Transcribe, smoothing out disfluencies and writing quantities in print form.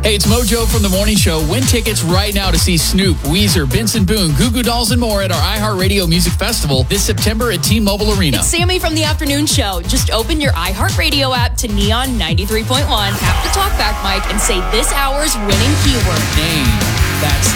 Hey, it's Mojo from The Morning Show. Win tickets right now to see Snoop, Weezer, Benson Boone, Goo Goo Dolls, and more at our iHeartRadio Music Festival this September at T-Mobile Arena. It's Sammy from The Afternoon Show. Just open your iHeartRadio app to Neon 93.1, tap the talkback mic, and say this hour's winning keyword. Name. That's